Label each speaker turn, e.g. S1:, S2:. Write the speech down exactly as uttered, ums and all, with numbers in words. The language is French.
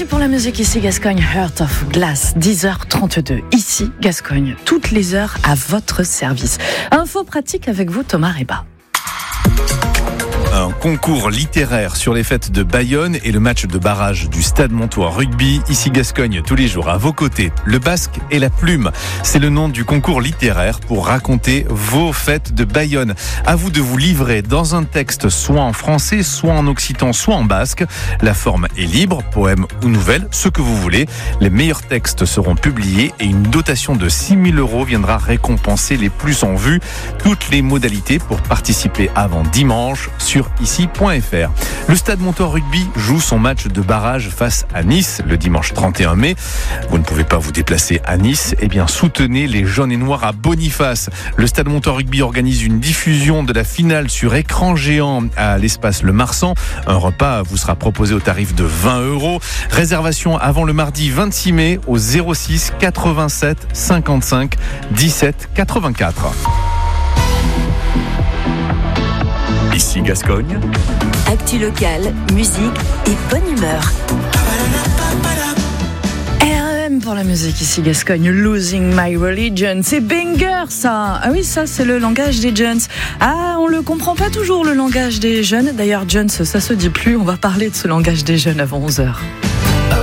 S1: pour la musique, ici Gascogne, Heart of Glass, dix heures trente-deux. Ici Gascogne, toutes les heures à votre service. Info pratique avec vous, Thomas Reba.
S2: Un concours littéraire sur les fêtes de Bayonne et le match de barrage du Stade Montois Rugby. Ici Gascogne, tous les jours à vos côtés. Le Basque et la Plume, c'est le nom du concours littéraire pour raconter vos fêtes de Bayonne. À vous de vous livrer dans un texte soit en français, soit en occitan, soit en basque. La forme est libre, poème ou nouvelle, ce que vous voulez. Les meilleurs textes seront publiés et une dotation de six mille euros viendra récompenser les plus en vue. Toutes les modalités pour participer avant dimanche sur ici point f r. Le Stade Montois Rugby joue son match de barrage face à Nice le dimanche trente et un mai. Vous ne pouvez pas vous déplacer à Nice, eh bien soutenez les jaunes et noirs à Boniface. Le Stade Montois Rugby organise une diffusion de la finale sur écran géant à l'espace Le Marsan. Un repas vous sera proposé au tarif de vingt euros. Réservation avant le mardi vingt-six mai au zéro six quatre-vingt-sept cinquante-cinq dix-sept quatre-vingt-quatre. Ici Gascogne.
S3: Actu locale, musique et bonne humeur.
S1: R E M pour la musique, ici Gascogne, Losing My Religion. C'est banger ça. Ah oui, ça c'est le langage des jeunes. Ah, on le comprend pas toujours le langage des jeunes. D'ailleurs, jeunes, ça se dit plus. On va parler de ce langage des jeunes avant onze heures.